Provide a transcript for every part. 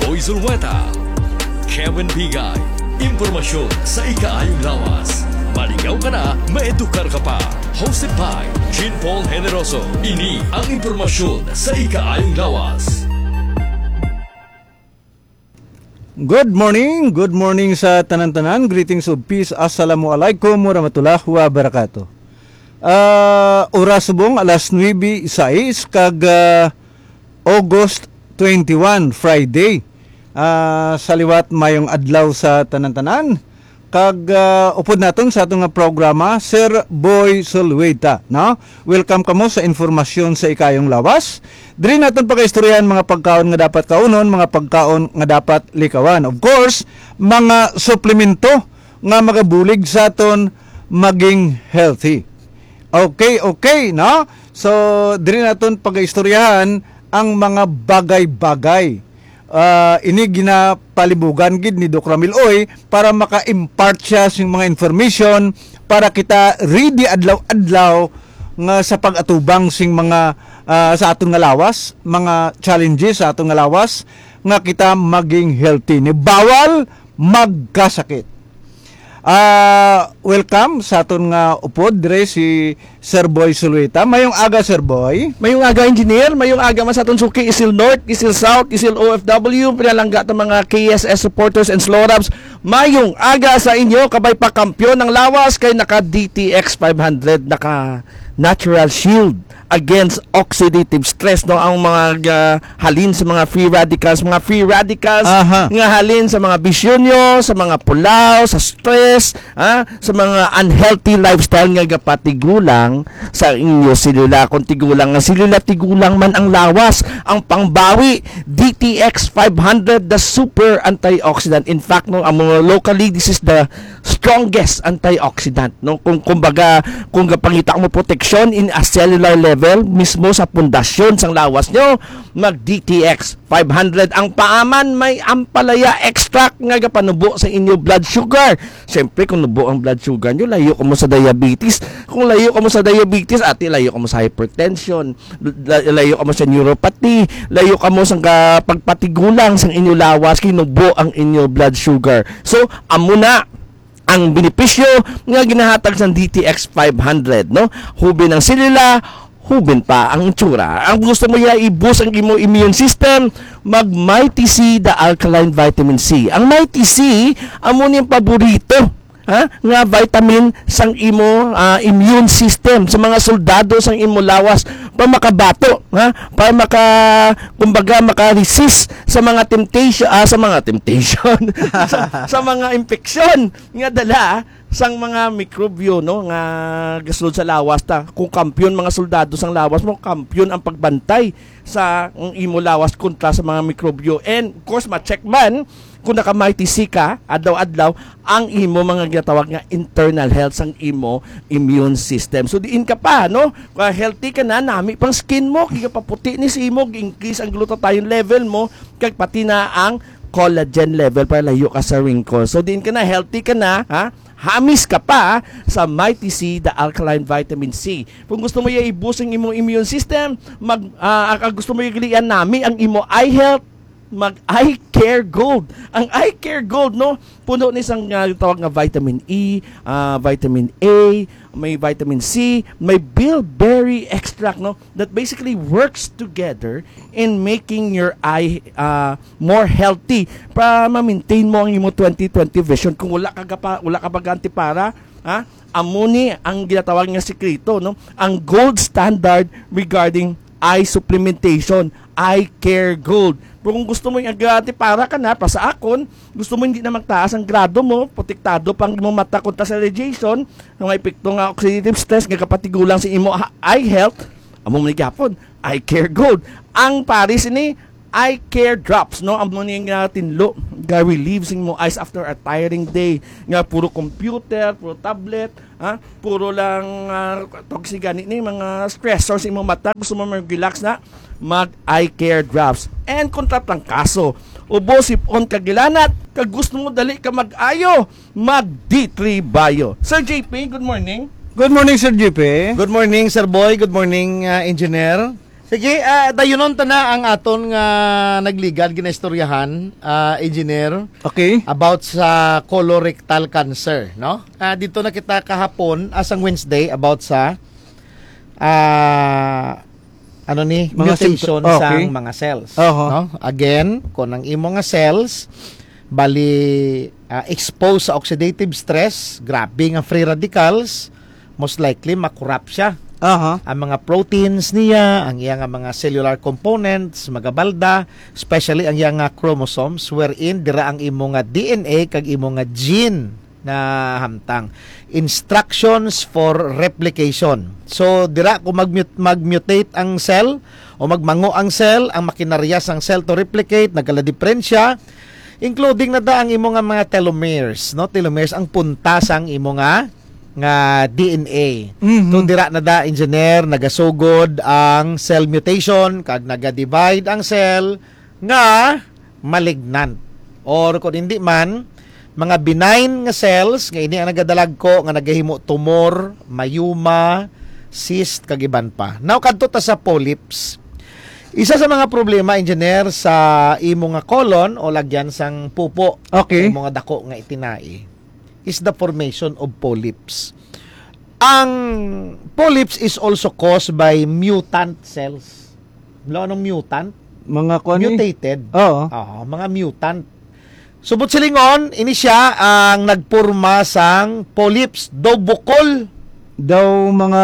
Boy Zulweta, Kevin Bigay. Impormasyon sa ikaayong lawas. Maligaw ka na, maedukar ka pa. Hosted by Jean Paul Generoso. Ini ang impormasyon sa ikaayong lawas. Good morning sa tanan-tanan. Greetings of peace. Assalamualaikum warahmatullahi wabarakatuh. Oras subong alas 9:06 kag August 21, Friday. Sa liwat mayong adlaw sa tanan-tanan. Kag upod naton sa atong programa Sir Boy Zulweta, no? Welcome kamo sa informasyon sa ikayong lawas. Diri naton pagaistoryahan mga pagkaon nga dapat kaunon, mga pagkaon nga dapat likawan. Of course, mga suplemento nga magabulig sa aton maging healthy. Okay, no? So diri naton pagaistoryahan ang mga bagay-bagay. Ini ginapalibugan gid ni Doc Ramil Oy para maka-impart siya sing mga information para kita ready adlaw-adlaw nga sa pag-atubang sing mga sa aton nga lawas, mga challenges sa aton nga lawas nga kita maging healthy. Ni bawal magkasakit. Welcome sa aton nga upod dire si Sir Boy Zulweta. Mayong aga, Sir Boy. Mayong aga, engineer. Mayong aga man sa aton suki Isil North, Isil South, Isil OFW, pinalangga ta mga KSS supporters and Slorabs. Mayong aga sa inyo, kabay pa kampyon ng lawas kay naka DTX 500, naka Natural Shield against oxidative stress, no, ang mga halin sa mga free radicals nga halin sa mga bisyon nyo, sa mga pulaw, sa stress, sa mga unhealthy lifestyle nga gapatigulang sa inyo silula. Kung tigulang nga silula, tigulang man ang lawas, ang pangbawi DTX 500, the super antioxidant. In fact, no, locally this is the strongest antioxidant, no. Kung kumbaga, kung gapangita mo protection in a cellular level mismo sa pundasyon sang lawas nyo, mag DTX 500. Ang paaman may ampalaya extract nga gapanubo sa inyo blood sugar. Siyempre kung nubo ang blood sugar nyo, layo ka mo sa diabetes. Kung layo ka mo sa diabetes, layo ka mo sa hypertension, layo ka mo sa neuropathy, layo ka mo sa pagpatigulang sang inyo lawas, kinubo ang inyo blood sugar. So amo na ang benepisyo nga ginahatag sa DTX 500, no? Hubin ang silila, hubin pa ang itsura. Ang gusto mo i-boost ang imo immune system, mag Mighty C, the alkaline vitamin C. Ang Mighty C, amo niyang paborito nga vitamin sang imo immune system sa mga soldado sang imo lawas para makabato, para kumbaga maka-resist sa mga temptation sa mga infeksyon nga dala sang mga mikrobyo, no, nga gasulod sa lawas ta. Kung kampiyon mga soldado sang lawas mo, kampiyon ang pagbantay sa imo lawas kontra sa mga mikrobyo. And of course ma-check man kung naka-Mighty C ka adlaw-adlaw ang imo mga ginatawag nga internal health sang imo immune system. So diin ka pa, no, healthy ka na, nami pang skin mo, kaya paputi ni si imo, increase ang glutathione level mo, kag pati na ang collagen level para layo ka sa wrinkles. So diin ka na, healthy ka na, hamis ka pa sa Mighty C, the alkaline vitamin C. Kung gusto mo i-boost ang imong immune system, gusto mo i-gilian nami ang imo eye health, mag Eye Care Gold. Ang Eye Care Gold, no, puno ni isang tawag nga vitamin E, vitamin A, may vitamin C, may bilberry extract, no, that basically works together in making your eye more healthy para ma-maintain mo ang imo 20/20 vision. Kung wala ka baganti para, amuni ang ginatawag nga sekreto, no, ang gold standard regarding eye supplementation, Eye Care Gold. Pero kung gusto mo yung agati para ka na, para sa akon, gusto mo hindi na magtaas ang grado mo, protektado pang mo mata kontra sa radiation, ng epekto nga oxidative stress, nga kapatigulang sa imo eye health, amo mo gapon, Eye Care Gold. Ang paris ini, Eye Care Drops, no, amo ni nga tinlo, ga relieves mo eyes after a tiring day, nga puro computer, puro tablet, puro lang toxic gani ni mga stressors sa imo mata, gusto mo mag-relax na, mag Eye Care Drops. And kung tatang kaso, ubo sipon kagilanat, kag gusto mo dali ka mag-ayo, mag D3 Bio. Sir JP, good morning. Good morning, Sir JP. Good morning, Sir Boy. Good morning, Engineer. Sige, dayunon ta na ang aton nga nagligad ginaistoryahan, engineer, Okay. about sa colorectal cancer, no? Dito na kita kahapon asang Wednesday about sa Mga mutation okay. sa mga cells, Oho. no? Again, kung ang imo nga cells bali exposed sa oxidative stress, grabe nga free radicals, most likely makurap siya. Aha. Ang mga proteins niya, ang iyang mga cellular components, magabalda, especially ang iyang chromosomes, wherein dira ang imo nga DNA kag imo nga gene na hamtang. Instructions for replication. So, dira kung mag-mutate ang cell o magmango ang cell, ang makinarya sang cell to replicate, nagkala-diferensya, including na da ang imo nga mga telomeres, no? Telomeres ang punta sang imo nga DNA. Mhm. So dira na da engineer nagasugod ang cell mutation kag naga-divide ang cell nga malignant or kung hindi man mga benign nga cells nga ini ang nagadalag ko nga nagahimo tumor, myoma, cyst kag iban pa. Now kadto ta sa polyps. Isa sa mga problema engineer sa imo nga colon o lagyan sang pupo, Okay. imo nga dako nga itinai is the formation of polyps. Ang polyps is also caused by mutant cells. Anong mutant? Mga kuan ni. Mutated. Oo. Mga mutant. Subot silingon, ini siya ang nagpurma sang polyps do bukol. Daw mga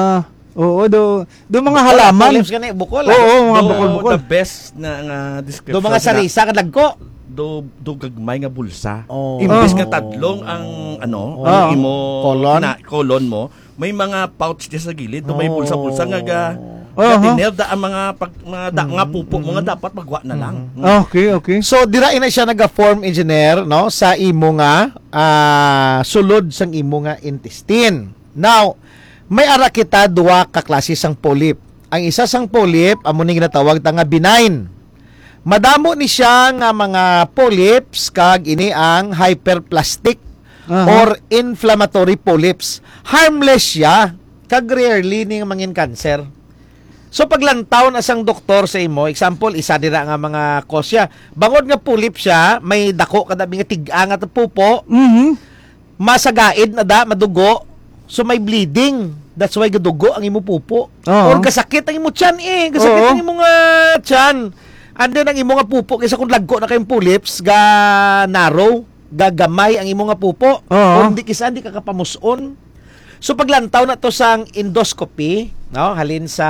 do mga halaman. Polyps gani bukol. Oo, mga Do bukol-bukol. the best na description. Do mga sarisa kadagko. Do gagmay nga bulsa. Oh. Imbes Oh. nga tadlong ang Oh. imo Colon. colon mo, may mga pouch di sa gilid, do may bulsa-bulsa nga Oh. da ang mga nga pupo mo nga dapat magwa na lang. Okay, okay. So dira ina siya naga-form engineer no sa imo nga sulod sang imo nga intestine. Now, may ara kita duwa ka klase sang polyp. Ang isa sang polyp amo ni ginatawag ta nga benign. Madamo ni siya nga mga polyps kag ini ang hyperplastic Aha. or inflammatory polyps. Harmless siya kag rarely ni mangin cancer. So paglantaw na sang doktor sa imo, example, isa dira nga mga kosya. Bangod nga polyp siya, may dako kada nga tig-ang at pupo, Mhm. masagaid na da, madugo, so may bleeding. That's why gadugo ang imo pupo. Oo. Or kasakit ang imo tiyan kasakit Oo. ang imo nga tiyan. And then ang imo nga pupo, kaysa kung lagko na kayong polyps, ga narrow, gagamay ang imo nga pupo. Oo. Or hindi kisa, hindi kakapamuson. So paglantaw na to sang endoscopy, no, halin sa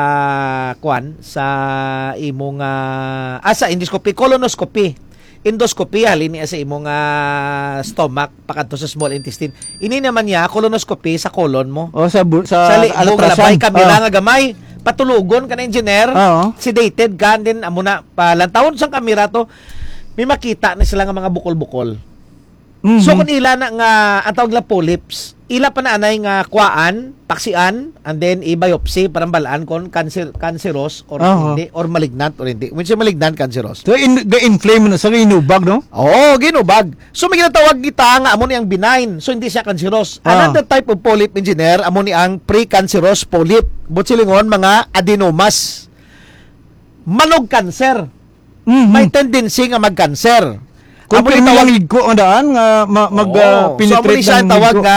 sa imo nga sa endoscopy, colonoscopy. Endoscopy halin niya sa imo nga stomach pakadto sa small intestine. Ini naman niya colonoscopy sa colon mo. O sa Sa libong labay kamera Ah. nga gamay, patulugon ka na engineer, Oo. sedated ka, and then amo na palantawon sang kamera to, may makita na sila nga mga bukol-bukol. Mhm. So kung ila na nga ang tawag la polyps, ila pa na anay nga kuaan, paksian, and then i-biopsy para balaan kung cancerous or Aha. hindi, or malignant or hindi. Which is malignant, cancerous. So ga-inflame na sa inubag, no? Oo, ginubag. So may ginatawag kita nga amo ni ang benign. So hindi siya cancerous. Ah. Another type of polyp engineer amo ni ang precancerous polyp. Butsilingon mga adenomas. Manog cancer. Mhm. May tendency nga mag-cancer. Kung Amo ni pinawag tawag higko ang daan nga so amo mag-penetrate ni siya ng tawag higko. nga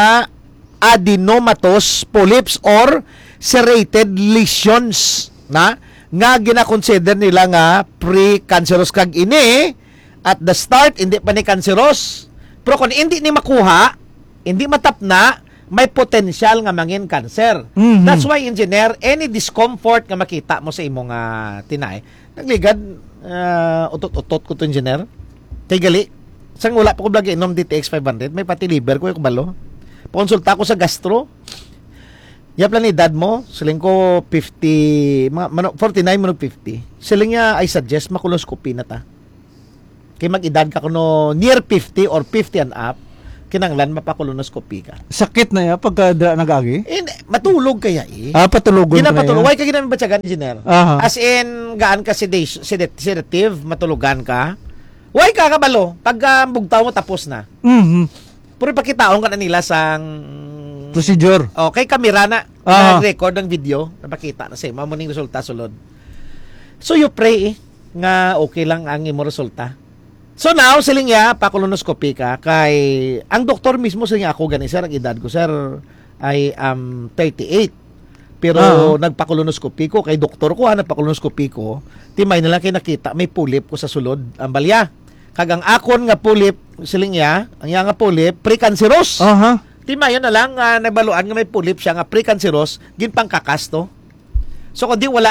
adenomatous polyps or serrated lesions na nga gina-consider nila nga pre-cancerous kag ini at the start hindi pa ni cancerous, pero kung hindi ni makuha, hindi matapna, may potential nga mangin cancer. Mhm. That's why engineer, any discomfort nga makita mo sa imong tinay, nagligad utot-utot ko to engineer. Kay gali, sang wala pa ko vlog inom DTX 500, may pati liver ko yung kabalo. Pakonsulta ko sa gastro. Yap lang ni dad mo, siling ko 50, 49 mo 50. Siling niya, I suggest makuloscopy na ta. Kay mag-edad ka kuno near 50 or 50 and up, kinanglan mapakolonoscopy ka. Sakit na ya pagka nagagi. Matulog kaya Patulugon ka na Ginapatulog. yan. Why ka ginamibatsagan, engineer? Aha. As in, gaan ka sedative, matulugan ka. Why ka kabalo? Pag bugtaw mo, tapos na. Mhm. Pero ipakitaon ka na nila sang procedure. Okay, kamera na. Ah. Nag-record ng video. Napakita na siya. Mamuning resulta sulod. So, you pray nga okay lang ang imo resulta. So now, siling ya, pa-colonoscopy ka, kay, ang doktor mismo siling ako, gani, sir, ang edad ko, sir, ay 38. Pero nagpa-colonoscopy ko, kay doktor ko, nagpa-colonoscopy ko, timay na lang kay nakita, may pulip ko sa sulod, ang balya. Kagang akon nga pulip, siling ya, ang yang nga pulip, precancerous. Aha. Timay, yun na lang, nabaluan nga may pulip siya, nga precancerous, ginpang kakasto. So, kundi wala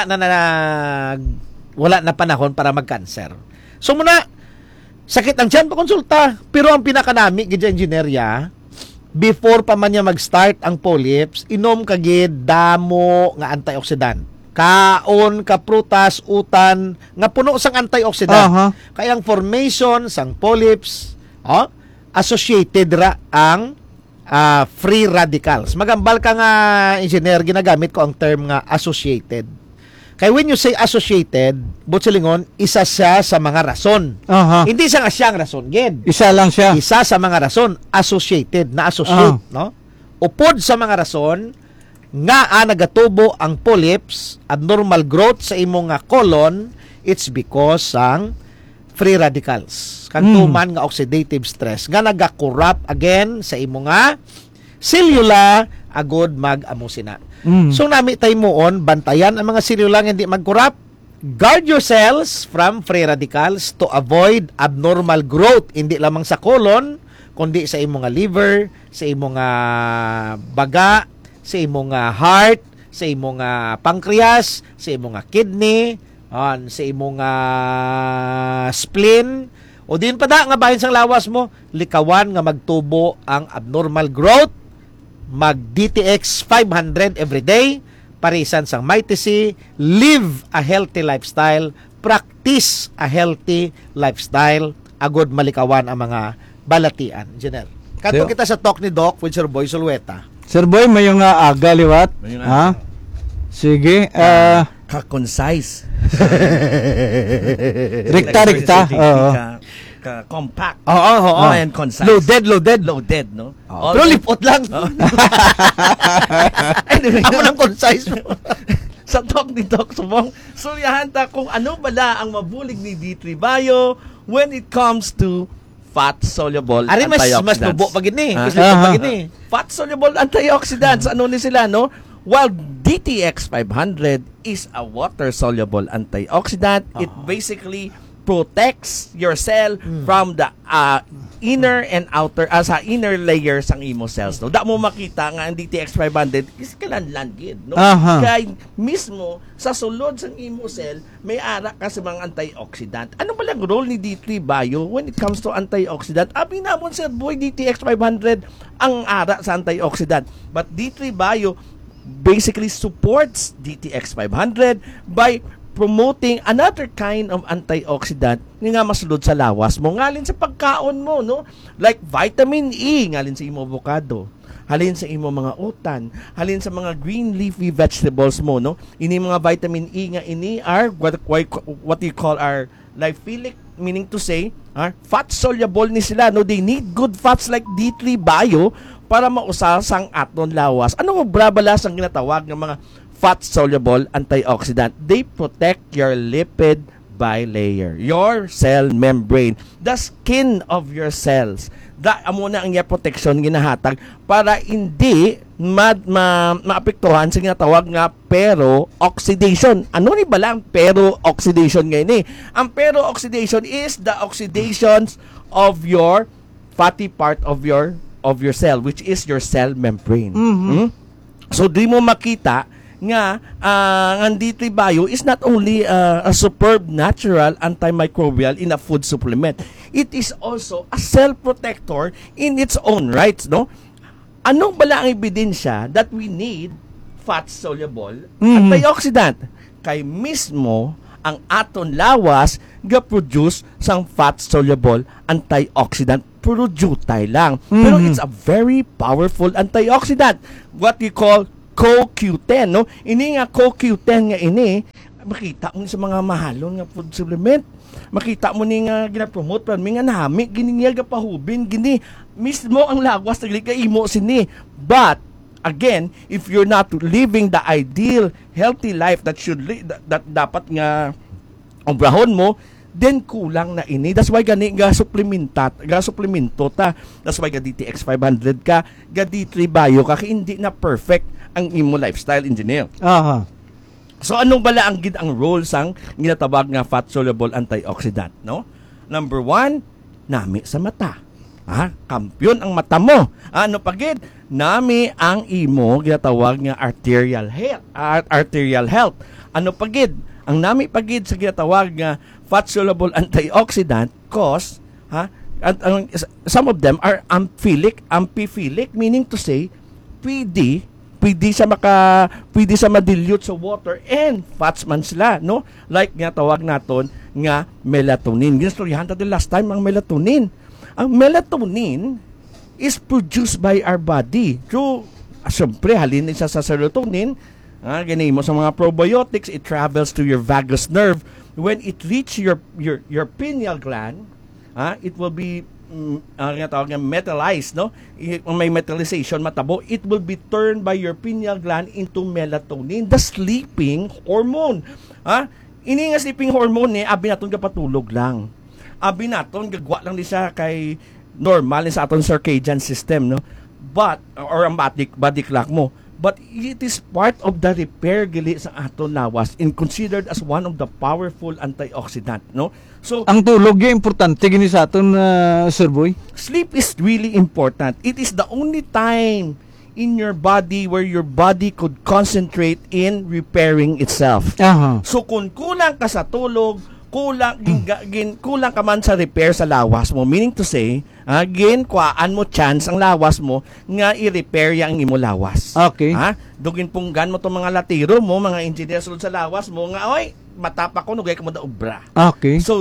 na panahon para mag-cancer. So, muna, sakit ang tiyan pa konsulta. Pero ang pinakanami gid engineerya, before pa man niya mag-start ang polyps, inom kagid damo nga antioxidant. Kaon ka prutas, utan nga puno sang antioxidant. Aha. Kaya ang formation sang polyps, associated ra ang free radicals. Magambal ka nga engineer, ginagamit ko ang term nga associated. Kaya when you say associated, Butselingon, isa siya sa mga rason. Aha. Hindi siya nga siyang rason, gid. Isa lang siya. Isa sa mga rason, associated, na associate, no? Upod sa mga rason, nga nagatubo ang polyps, abnormal growth sa imong nga colon, it's because sang free radicals. Kang tuman nga oxidative stress, nga nagakorrupt again sa imong nga cellula, agod mag-amusina. So nami tayo moon, bantayan ang mga selula nga hindi mag-corrupt. Guard your cells from free radicals to avoid abnormal growth, hindi lamang sa colon, kundi sa imong nga liver, sa imong nga baga, sa imong nga heart, sa imong nga pancreas, sa imong nga kidney, sa imong nga spleen, o din pa da nga bahin sang lawas mo, likawan nga magtubo ang abnormal growth. Mag DTX 500 every day, parisan sang Mytesi, live a healthy lifestyle, practice a healthy lifestyle, agod malikawan ang mga balatian. Engineer, kanto Sir, kita sa talk ni Doc with Sir Boy Sulweta. Sir Boy, may yung aga liwat. Mayong Ha? Sige. Ka-concise. Rekta. Oo. Compact. Oo. And concise. Loaded. Loaded, no? Pero lipot lang. Anyway, Ako lang concise mo. sa talk ni Doc Subong, suryahan ta kung ano bala ang mabulig ni D3 Bio when it comes to fat-soluble Ari mas antioxidants. tubo pag ini. Ah. Mas lipot pag ini. Fat-soluble antioxidants, ano ni sila, no? While DTX 500 is a water-soluble antioxidant, it basically protects your cell from the inner and outer sa inner layers ang imo cells, no. Da mo makita nga ang DTX 500 is kalanlan gid, no. Aha. Kay mismo sa sulod sang imo cell may ara ka sa mga antioxidant. Ano ba lang role ni D3 Bio when it comes to antioxidant? Abi namon Sir Boy, DTX 500 ang ara sa antioxidant, but D3 Bio basically supports DTX 500 by promoting another kind of antioxidant nga masulod sa lawas mo, ngalin sa pagkaon mo, no? Like vitamin E, ngalin sa imo avocado, halin sa imo mga utan, halin sa mga green leafy vegetables mo, no? Ini mga vitamin E nga ini are what you call our lipophilic, meaning to say, fat soluble ni sila, no? They need good fats like D3 Bio para mausar sang aton lawas. Ano mo brabalas ang ginatawag ng mga fat-soluble antioxidant? They protect your lipid bilayer, your cell membrane, the skin of your cells. Amo na ang iya protection ginahatag para hindi maapektuhan sa ginatawag nga pero-oxidation. Ano ni ba lang pero-oxidation ngayon eh? Ang pero-oxidation is the oxidations of your fatty part of your cell, which is your cell membrane. So, di mo makita nga ang D3 Bio is not only a superb natural antimicrobial in a food supplement, it is also a cell protector in its own rights, no? Anong bala ang ebidensya that we need fat-soluble antioxidant? Kay mismo ang aton lawas ga-produce sang fat-soluble antioxidant, puro jutay lang. Pero it's a very powerful antioxidant, what we call CoQ10, no? Ini nga CoQ10 nga ini, makita mo sa mga mahalon nga food supplement. Makita mo ni nga gina-promote pa mi nga nami gini nga gapahubin gini mismo ang lagwas nagli imo sini. But again, if you're not living the ideal healthy life that that dapat nga obrahon mo, then kulang na ini. That's why gani ga supplemento ta. That's why ga DTX 500 ka, ga D3 Bio ka, kaya hindi na perfect ang imo lifestyle engineer. Aha. So anong bala ang gid ang role sang ginatawag nga fat soluble antioxidant, no? Number 1, nami sa mata. Kampiyon ang mata mo. Ano pagid? Nami ang imo ginatawag nga arterial health. Ano pagid? Ang nami pagid sa ginatawag nga fat soluble antioxidant cause some of them are amphiphilic, meaning to say pwede sa madilute sa water and fats man sila, no? Like nga tawag naton nga melatonin. Ginastoryahan tayo last time ang melatonin. Ang melatonin is produced by our body through, siyempre, halin isa sa serotonin. Ganun mo sa mga probiotics, it travels to your vagus nerve. When it reach your pineal gland, it will be metallized, no? May metallization, matabo, it will be turned by your pineal gland into melatonin, the sleeping hormone. Ini nga sleeping hormone abi naton kapatulog lang. Abi naton gagwa lang di siya kay normal sa aton circadian system, no? But or ang body clock mo. But it is part of the repair gili sa aton lawas and considered as one of the powerful antioxidant, no? So Ang tulog yung importante gini sa aton, Sir Boy. sleep is really important. It is the only time in your body where your body could concentrate in repairing itself. Aha. So kung kulang ka sa tulog, kulang ka man sa repair sa lawas mo, meaning to say, kuhaan mo chance ang lawas mo nga i-repair yang imo lawas. Okay. Dugin punggan mo tong mga latiro mo, mga engineer sulod sa lawas mo nga oy, matapa ko nugay ka mo da obra. Okay. So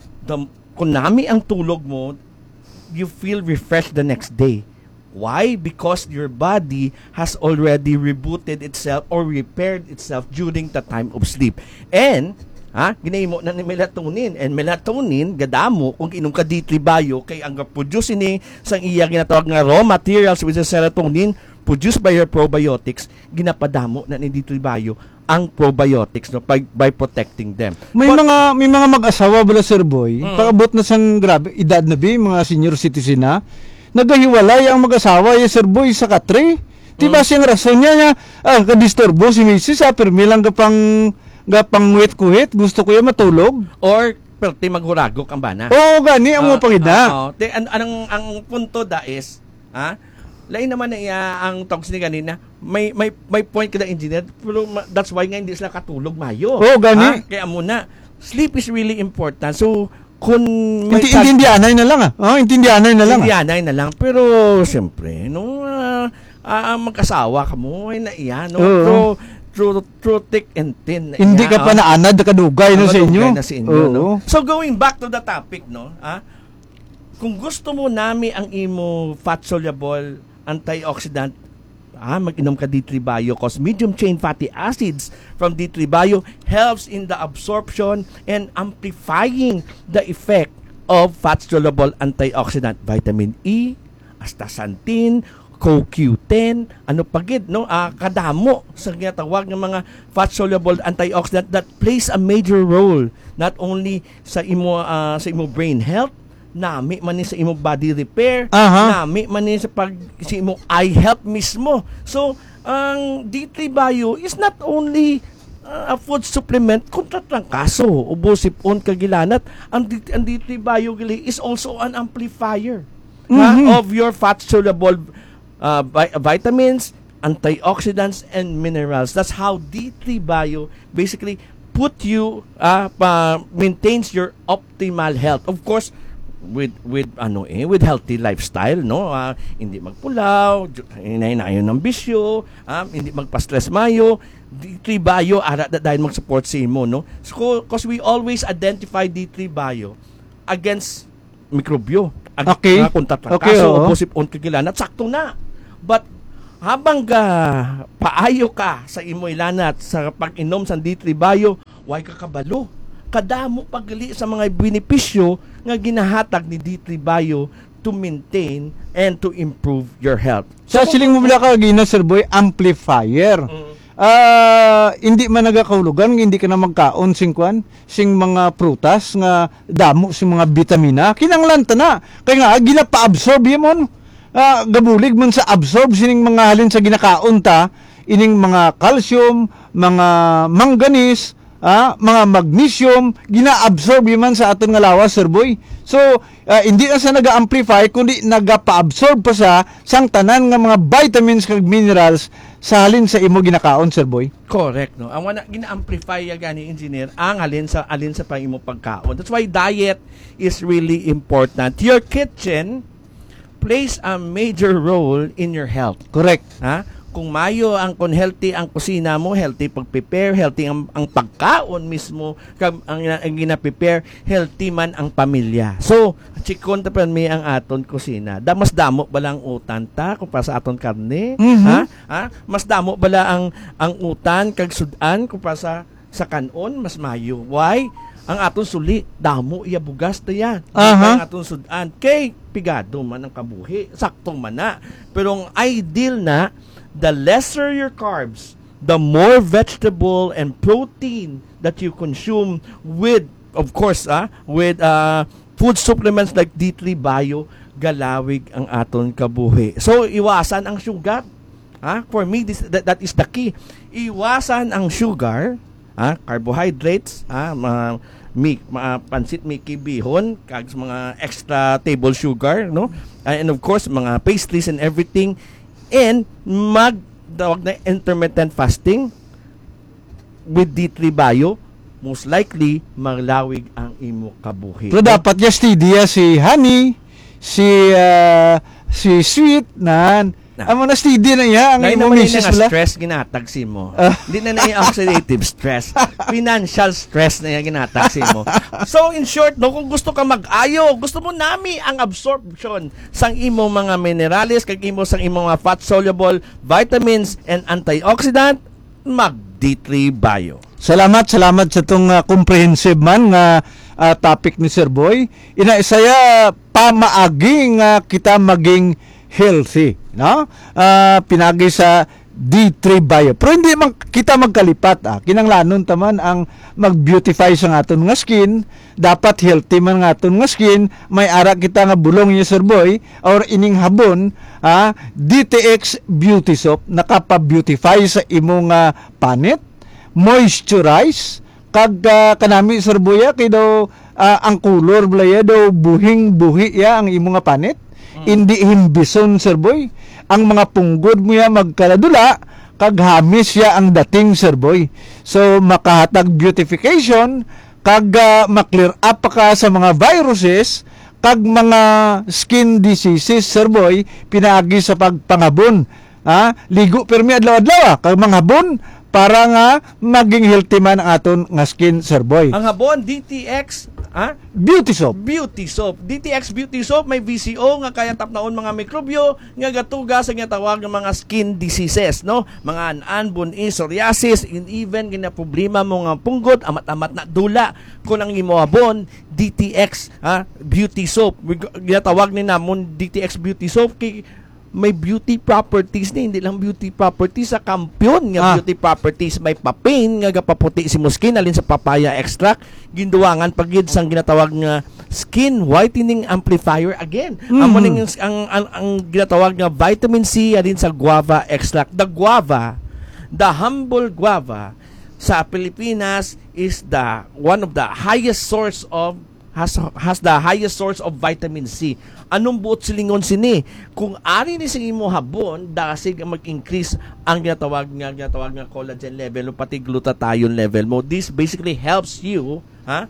kung nami ang tulog mo, you feel refreshed the next day. Why? Because your body has already rebooted itself or repaired itself during the time of sleep. And ginahimo na ni melatonin, and melatonin gadamo kung inom ka D3 Bio kay ang produce ni sang iya ginatawag nga raw materials which is serotonin produced by your probiotics, ginapadamo na ni D3 Bio ang probiotics, no, by protecting them. May mga mag-asawa bala, Sir Boy, paabot na sang grabe edad na mga senior citizen na, nagahiwalay ang mag-asawa Sir Boy sa katre. Diba siyang rason niya kadisturbo si Mrs. Permi lang gapang wet-kuhit, gusto ko yung matulog. Or perti maghuragok ang bana. Oo, gani ang mga pangida. Ang punto da is, lain naman na ang talks ni kanina, may point ka na engineer, pero that's why nga hindi sila katulog mayo. Oo, gani. Kaya muna, sleep is really important. So, kung intindihanay na lang intindihanay na lang. Pero, siyempre, mag-asawa ka mo, ay naiya, no? Through thick and thin. Hindi ka pa naanad, kadugay na sa inyo. No? So going back to the topic, no? Kung gusto mo nami ang imo fat soluble antioxidant, mag-inom ka D3 Bio cause medium chain fatty acids from D3 Bio helps in the absorption and amplifying the effect of fat soluble antioxidant, vitamin E, astaxanthin, CoQ10, ano pagid, no? Kadamo sa ginatawag ng mga fat soluble antioxidant that plays a major role not only sa imo brain health, nami man ni sa imo body repair, nami man ni sa imo eye health mismo. So ang D3 Bio is not only a food supplement kontra trangkaso, ubo sipon kagilanat. Ang D3 Bio is also an amplifier of your fat soluble vitamins, antioxidants, and minerals. That's how D3 Bio basically maintains your optimal health. Of course, with healthy lifestyle, no? Hindi magpulaw, inayon ng bisyo, hindi magpa-stress mayo. D3 Bio ara dahil mag-support sa imo, no? So, because we always identify D3 Bio against mikrobyo. Okay. Kaso, posip-on kagilanat, sakto na. But habang paayo ka sa imo ilanat sa pag-inom sa D3 Bio, why ka kabalo? kadamo pagali sa mga benepisyo nga ginahatag ni D3 Bio to maintain and to improve your health. Sa siling mo bila ka gina Sir Boy, amplifier. Hindi man nagakaulugan, hindi ka na magkaon sing kwan, sing mga prutas nga damo sing mga vitamina. Kinanglan ta na. Kaya nga ginapa-absorb yemon. Gabulig man sa absorb sining mga halin sa ginakaon ta, ining mga calcium, mga manganese, mga magnesium, gina-absorb man sa aton nga lawas, Sir Boy. So, hindi na sa naga-amplify, kundi naga-pa-absorb pa sa sang tanan nga mga vitamins kag minerals sa halin sa imo ginakaon, Sir Boy. Correct, no? Ang wana gina-amplify ya gani engineer ang alin sa pang imo pagkaon. That's why diet is really important. Your kitchen plays a major role in your health. Correct. Kung mayo kung healthy ang kusina mo, healthy pag-prepare, healthy ang pagkaon mismo, ang gina-prepare, healthy man ang pamilya. So, chikon ta mi ang aton kusina. Mas damo bala ang utan ta kung para sa aton karne? Mas damo bala ang utan kag sudan kung para sa kanon, mas mayo. Why? Ang aton suli, damo iya bugas ta yan. Ang aton sudan, kay pigado man ang kabuhi, sakto man na. Pero ang ideal na, the lesser your carbs, the more vegetable and protein that you consume with, of course, with food supplements like D3 Bio, galawig ang aton kabuhi. So, iwasan ang sugar. For me, that is the key. Iwasan ang sugar, carbohydrates, pansit Mickey bihon, kag mga extra table sugar, no? And of course, mga pastries and everything. And magdawag na intermittent fasting with D3 Bio, most likely maglawig ang imo kabuhi. Pero dapat ya si Honey, si Sweet nan. Amo na steady na iya ang imo misis na bala. Stress ginatag si mo. Hindi na oxidative stress. Financial stress na iya ginatag si mo. So in short, no, kung gusto ka mag-ayo, gusto mo nami ang absorption sang imo mga minerales, kag imo sang imo mga fat soluble vitamins and antioxidant, mag D3 Bio. Salamat sa tong comprehensive man nga topic ni Sir Boy. Inaisaya pamaagi nga kita maging healthy, no? Pinagi sa D3 Bio. Pero hindi man kita magkalipat, kinanglanon taman ang mag-beautify sa aton nga skin. Dapat healthy man nga aton nga skin. May ara kita nga bulong ni Sir Boy or ining habon, DTX Beauty Soap nakapa-beautify sa imong panit, moisturize kag kanami Sir Boy kay daw ang color blaya daw buhing-buhi ya ang imong nga panit. Hindi himbison, Sir Boy. Ang mga punggod mo ya magkaladula, kag hamis ya ang dating, Sir Boy. So, makahatag beautification, kag maklear up pa ka sa mga viruses, kag mga skin diseases, Sir Boy, pinaagi sa pagpangabon. Ligo permi adlaw-adlaw, kag mga habon, para nga maging healthy man ang aton nga skin, Sir Boy. Ang habon, DTX, Beauty Soap. Beauty Soap. DTX Beauty Soap may VCO nga kaya tapnaon mga mikrobyo nga gatuga sa tawag ng mga skin diseases, no? Mga anan, bunis, psoriasis, and even gina problema mo nga punggot, amat-amat na dula kun ang imo habon DTX Beauty Soap. Ginatawag ni namon DTX Beauty Soap kay may beauty properties ni, hindi lang beauty properties sa kampiyon nga beauty properties. May papain nga gapaputi si mo skin alin sa papaya extract, ginduwangan pagid sang ginatawag nga skin whitening amplifier again. Amo ning ang ginatawag nga vitamin C alin sa guava extract. The humble guava sa Pilipinas is one of the highest source of has the highest source of vitamin C. Anong buot silingon sini? Kung ari ni sing imo habon, dasig mag-increase ang ginatawag nga collagen level o pati glutathione level mo. This basically helps you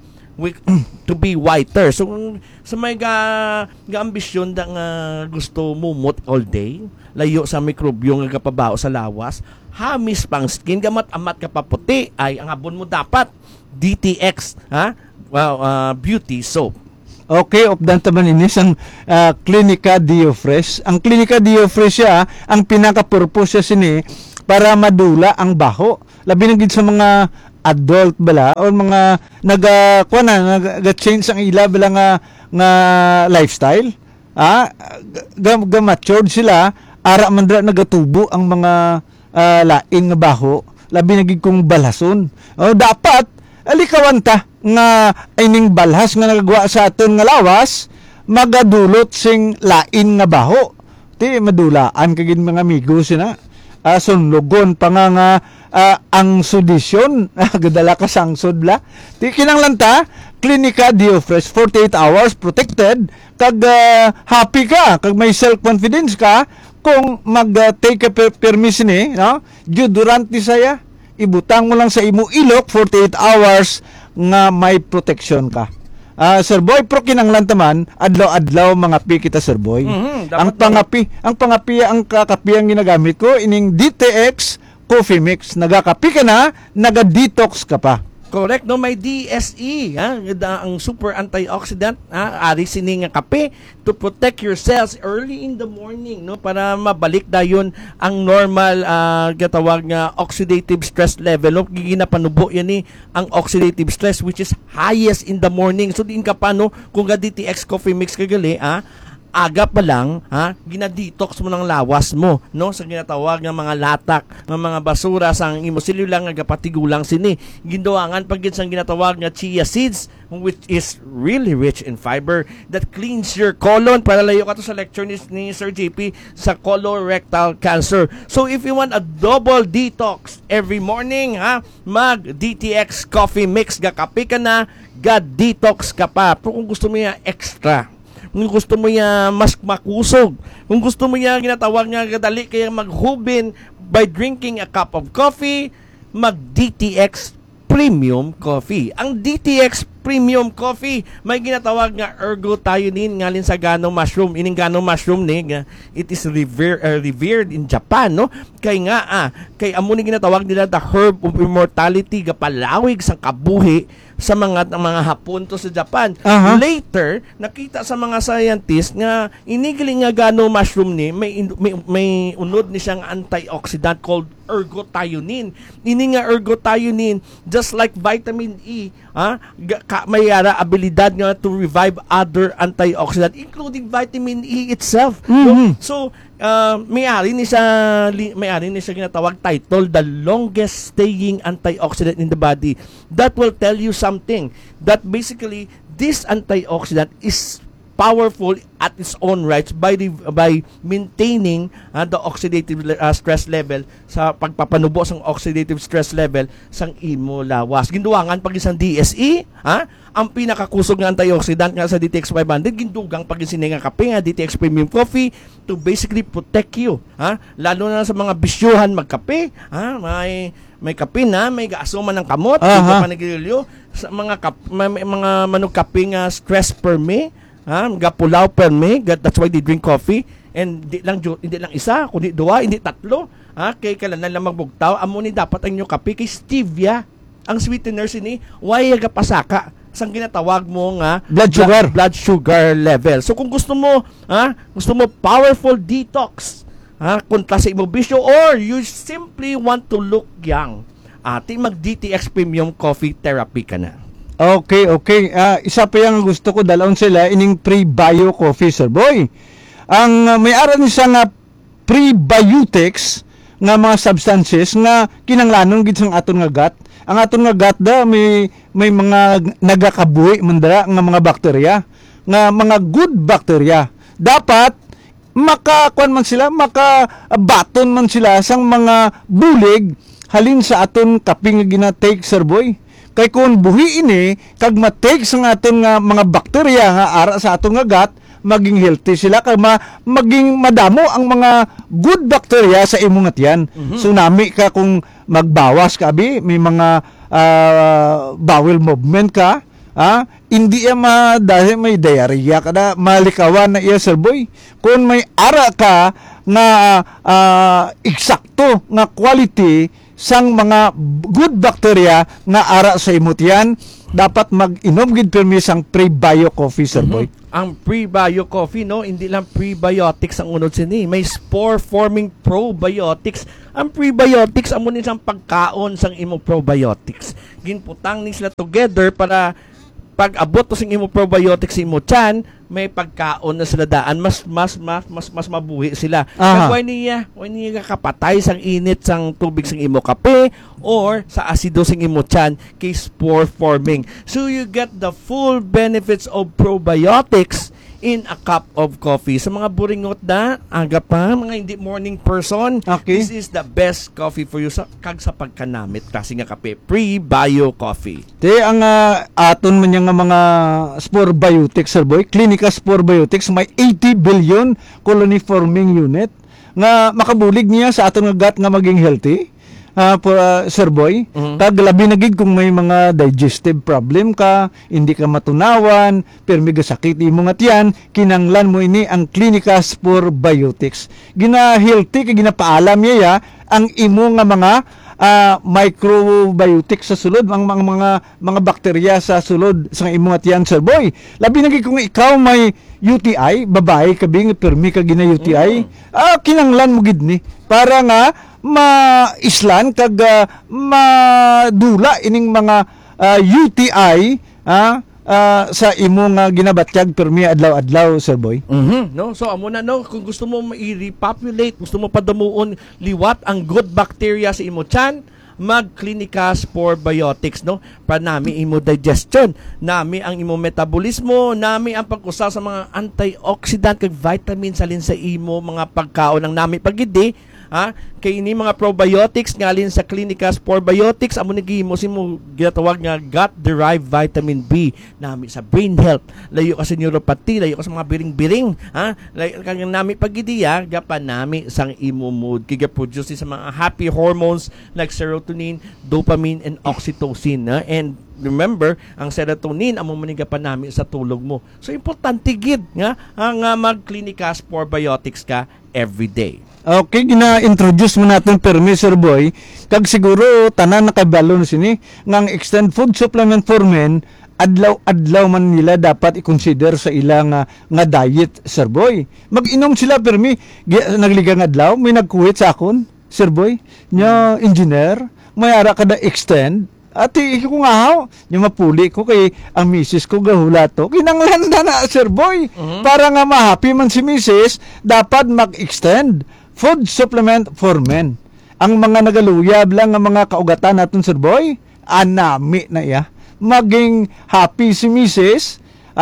to be whiter. So sa may ambisyon da nga gusto mumot all day, layo sa mikrobyo nga kapabao sa lawas, hamis pang skin gamat-amat ka paputi, ay ang habon mo dapat DTX Beauty Soap. Okay, opdan taman inis ang Clinica Diofresh. Ang Clinica Diofresh ang pinaka-purpose siya sini para madula ang baho. Labi na gid sa mga adult bala o mga nag-change ang ila bala nga lifestyle. Matured sila, ara man dra nagatubo ang mga lain nga baho, labi nagig kong balhason. Dapat alikawan ta nga ining balhas nga nagagawa sa aton nga lawas magadulot sing lain nga baho. Ti madulaan kagid mga amigo sina. Sunlogon pa nga ang sudisyon gadala ka sangsod bla. Ti kinanglanta Klinika Diofresh 48 hours protected kag happy ka kag may self confidence ka kung mag-take a permission no? Durante saya ibutang mo lang sa imo ilok 48 hours nga may protection ka. Sir Boy, pro kinanglantaman adlaw-adlaw mga pi kita Sir Boy. Ang pangapi ang kakapi ang ginagamit ko ining DTX Coffee Mix. Nagakapi ka na, naga-detox ka pa. Correct, no? May DSE, ang super antioxidant, ari sini nga kape to protect your cells early in the morning, no? Para mabalik dayon ang normal gatawag nga oxidative stress level, no? Giginapanubo yan ang oxidative stress which is highest in the morning. So diin ka pa, no? Kung ga DTX coffee mix kagali, aga pa lang, ginadetox mo ng lawas mo, no? Sa ginatawag ng mga latak, ng mga basura sang imo silulang nga patigulang sini. Ginduangan pagid sang ginatawag nga chia seeds which is really rich in fiber that cleans your colon. Para layo ka to sa lecture ni Sir JP sa colorectal cancer. So if you want a double detox every morning, mag DTX coffee mix ga kape ka na, ga detox ka pa. Pero kung gusto mo ya extra, kung gusto mo niya mas makusog, kung gusto mo niya ginatawag nga kadali kaya maghubin by drinking a cup of coffee, mag DTX Premium Coffee. Ang DTX Premium Coffee may ginatawag nga ergothioneine ngalin sa ganong mushroom. Ining ganong mushroom it is revered in Japan, no? Kay nga kay amo ni ginatawag nila the herb of immortality gapalawig sang kabuhi sa mga hapon to sa Japan. Later nakita sa mga scientists nga inigiling nga gano mushroom ni may unod ni siyang antioxidant called ergothioneine. Ini nga ergothioneine just like vitamin E, may abilidad nga to revive other antioxidant including vitamin E itself. So may-ari ni siya ginatawag title the longest staying antioxidant in the body. That will tell you something that basically this antioxidant is powerful at its own rights by maintaining the oxidative stress level sa pagpapanubo sang oxidative stress level sang imo lawas. Ginduangan pag isang DSE, ang pinakakusog nga antioxidant nga sa DTX 500 gindugang pag isini nga kape nga DTX Premium Coffee to basically protect you, lalo na sa mga bisyuhan magkape, may kape na may gaasuman ng kamot, panagilyo sa mga manug kape nga stress per me, gapulaw per me, that's why they drink coffee. And hindi lang isa, kundi dua, hindi tatlo. Kay kailangan lang magbugtaw. Amo ni dapat ang inyo kape kay stevia. Ang sweetener sini, why gapasaka sang ginatawag mo nga blood sugar level. So kung gusto mo powerful detox, kontra sa imo bisyo, or you simply want to look young, mag DTX Premium Coffee Therapy ka na. Okay. Isa pa yung gusto ko dalawon sila ining pre-bio coffee, Sir Boy. Ang may-ari ni sa nga prebiotics nga mga substances nga kinanglanon gid sang aton nga gut. Ang aton nga gut may mga nagakabuhi mandara nga mga bakterya, nga mga good bacteria. Dapat makakuan man sila, makabaton man sila sang mga bulig halin sa aton kaping nga gina-take, Sir Boy. Kay kung buhi ini kag matake sa aton nga mga bakterya nga ara sa aton nga gut, maging healthy sila kag maging madamo ang mga good bacteria sa imong tiyan. So nami ka kung magbawas ka abi, may mga bowel movement ka, hindi dahil may diarrhea ka na, malikawan na iya, Sir Boy. Kung may ara ka nga eksakto nga quality sang mga good bacteria nga ara sa imong tiyan, dapat mag-inom gid permi sang pre-bio coffee, Sir Boy. ang pre-bio coffee, no, hindi lang prebiotics ang unod sini, may spore-forming probiotics. Ang prebiotics amo ni sang pagkaon sang imo probiotics. Ginputang ni sila together para pag abot to sing imo probiotics sa imo tiyan, may pagkaon na sila daan, mas mabuhi sila. Aha. Kaya why niya kakapatay sang init sang tubig sang imo kape or sa asido sang imo tiyan kay spore forming. So you get the full benefits of probiotics in a cup of coffee. Sa mga buringot na, aga pa, mga hindi morning person, Okay. this is the best coffee for you sa pagkanamit. Kasi nga kape, pre-bio coffee. Te ang aton man nga mga spore biotics, sir boy, Clinica Spore Biotics may 80 billion colony forming unit nga makabulig niya sa aton nga gut nga maging healthy. Sir boy, kag labi na gid kung may mga digestive problem ka, hindi ka matunawan, pero may sakit imo nga tiyan, kinanglan mo ini ang Clinica Spore Biotics. Gina-healthy kay ginapaalam niya ang imo nga mga microbiotics sa sulod, ang mga bakterya sa sulod sa imo nga tiyan, sir boy. Labi na gid kung ikaw may UTI, babae kabing permi ka gina UTI, kinanglan mo gid ni para nga ma-islan kag madula ining mga UTI sa imo nga ginabatyag permi adlaw-adlaw, sir boy. No, so amo na, no, kung gusto mo i-repopulate, gusto mo padamuon liwat ang good bacteria sa imo tiyan, mag-Clinica Spore Biotics, no, para nami imo digestion, nami ang imo metabolismo, nami ang pag-usa sa mga antioxidant kag vitamins salin sa imo mga pagkaon ng nami pagidi. Kay ini mga probiotics ngalin sa Clinica Spore Biotics amo nagihimo simo ginatawag nga gut derived vitamin B nami sa brain health, layo ka sa neuropathy, layo ka sa mga biring-biring, layo ka nami pagidiya gapan nami sang imo mood kiga produce sa mga happy hormones like serotonin, dopamine and oxytocin, and remember, ang serotonin amo manigapan nami sa tulog mo. So importante gid nga ang mag-Clinica Spore Biotics ka every day. Okay, gina-introduce mo natin permi, sir boy, kag siguro tanan nakabalo na sini nga ang extend food supplement for men adlaw-adlaw man nila dapat i-consider sa ilang nga diet, sir boy. Mag-inom sila permi, nagligang adlaw may nagkuwit sa akon, sir boy, nya engineer, may ara kada extend. Ati ko nga haw, yung mapuli ko kay ang misis ko gahula to. Kinanglan na sir boy. Para nga ma-happy man si misis, dapat mag-extend food supplement for men. Ang mga nagaluyab lang ang mga kaugatan natin, sir boy, anami na iya. Maging happy si misis,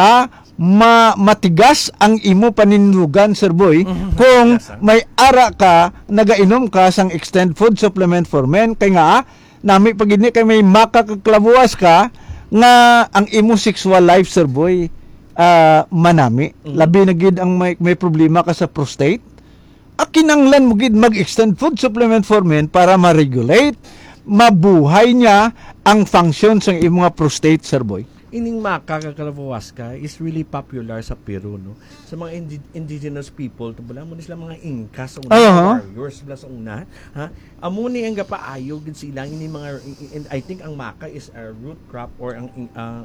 matigas ang imo panindugan, sir boy, kung may ara ka, nagainom ka sang extend food supplement for men, kay nga, nami pagini kay may makakaklabuas ka, nga ang imo sexual life, sir boy, manami. Labi na gid ang may problema ka sa prostate, kinanglan mo gid mag-extend food supplement for men para ma-regulate, mabuhay niya ang function sa imo nga prostate, sir boy. Ining makakakalawaska is really popular sa Peru, no? Sa mga indigenous people, tabula mo sila mga Incas sa una, warriors sila sa una, amo ni ang gapaayo gid sila ini mga, I think ang maka is a root crop or ang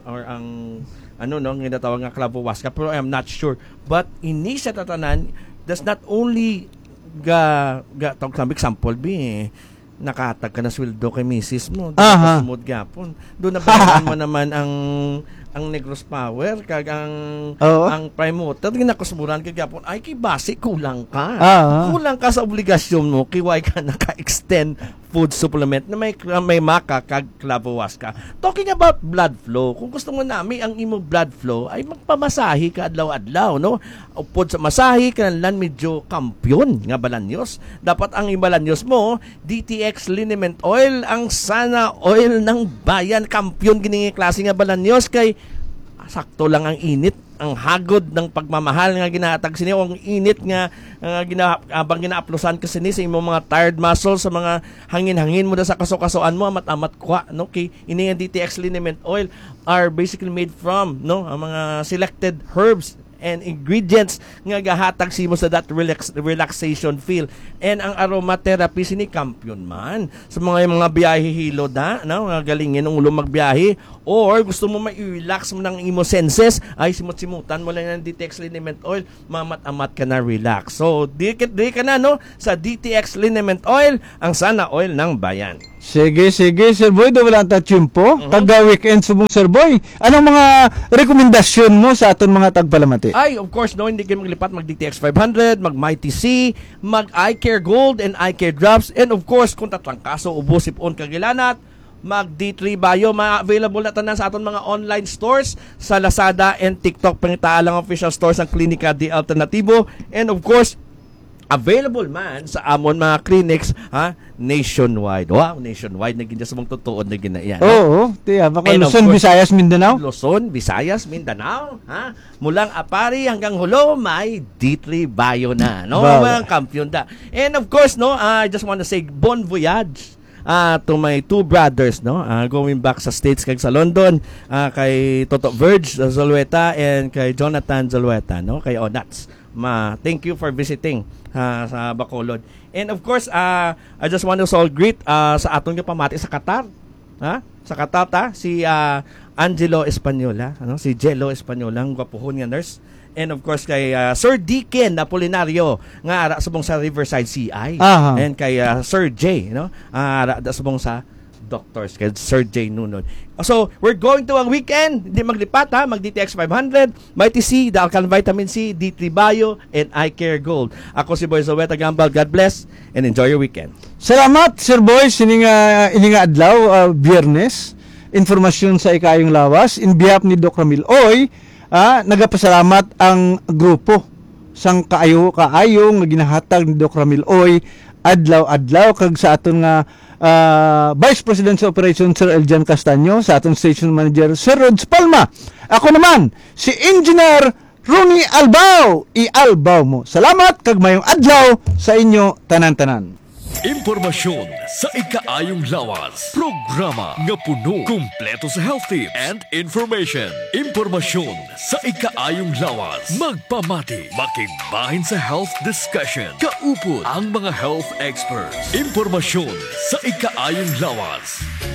ano no, nga natawag nga kalawaska, pero I'm not sure. But ini sa tatanan does not only tawag sa example nakatag ka na sweldo kay misis mo, doon na gapon. Doon na bayaran mo naman ang Negros Power kag ang Prime Motor ginakusmuran kay gapon ay kay base kulang ka. Kulang ka sa obligasyon mo kay why ka naka-extend food supplement na may maka kag clavohuasca. Talking about blood flow, kung gusto mo nami ang imo blood flow ay magpamasahi ka adlaw-adlaw, no? Upod sa masahi kanlan medyo kampyon nga balanyos. Dapat ang ibalanyos mo DTX liniment oil, ang sana oil ng bayan, kampyon gini klase nga balanyos kay sakto lang ang init, ang hagod ng pagmamahal nga ginahatag sini o ang init nga abang ginaaplosan ka sini sa imong mga tired muscles, sa mga hangin-hangin mo da sa kaso-kasoan mo amat-amat kwa, no? Kay ini nga DTX liniment oil are basically made from, no, ang mga selected herbs and ingredients nga gahatag simo sa that relaxation feel. And ang aromatherapy sini kampiyon man sa mga biyahe hilod no, nga galingin ang ulo magbiyahe or gusto mo ma-relax mo ng imo senses, ay simut-simutan mo lang ng DTX liniment oil, mamat-amat ka na relax. So di ka na no sa DTX liniment oil, ang sana oil ng bayan. Sige, Sir Boy, wala ta tiyempo. Taga-weekend subong Sir Boy. Anong mga rekomendasyon mo sa aton mga tagpalamati? Ay, of course, no, hindi kayo maglipat, mag-DTX 500, mag-Mighty C, mag-iCare Gold and iCare Drops, and of course, kung tatlangkaso, ubos, ipon, kagilanat, mag-D3 Bio, ma-available na tanan sa aton mga online stores sa Lazada and TikTok, pangitaalang official stores ng Klinika Di Alternativo, and of course, available man sa amon mga clinics nationwide. Wow, nationwide na ginja sa mong tutuod na ginaiyan. Oo, tiya, baka And of Luzon, course, Visayas, Mindanao. Luzon, Visayas, Mindanao, mulang Apari hanggang Hulo, may D3 Bio na, no? Wow. Mga kampiyon da. And of course, no, I just want to say bon voyage to my two brothers, no, going back sa States kag sa London, kay Toto Verge Zulueta and kay Jonathan Zulueta, no, kay Onats. Thank you for visiting sa Bacolod. And of course, I just want to greet sa atong yung pamati sa Qatar. Sa Qatar si Angelo Española, si Jello Española, ang gwapuhon nga nurse. And of course kay Sir Deacon Apolinario nga ara subong sa Riverside CI. Aha. And kay Sir J, ara subong sa doctors kay Sir J Nunod. So, we're going to ang weekend. Hindi maglipat mag-DTX 500, Mighty C, the Alkaline Vitamin C, D3 Bio, and iCare Gold. Ako si Boy Zoweta Gambal. God bless and enjoy your weekend. Salamat, Sir Boy, ininga adlaw, Biyernes. Informasyon sa ikayong lawas. In behalf ni Doc Ramil Oy, nagapasalamat ang grupo sang kaayo nga ginahatag ni Doc Ramil Oy adlaw kag sa aton nga Vice President sa Operation Sir Eljan Castaño, sa aton Station Manager Sir Rods Palma. Ako naman si Engineer Ronnie Albao. I-albaw mo. Salamat kag mayong adlaw sa inyo tanan-tanan. Impormasyon sa ikaayong lawas. Programa nga puno, kumpleto sa health tips and information. Impormasyon sa ikaayong lawas. Magpamati, makigbahin sa health discussion. Kaupod ang mga health experts. Impormasyon sa ikaayong lawas.